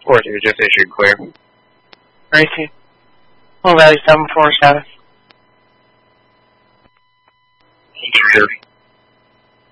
Course, it was just issued clear. Gracie. Full value 747. Sure.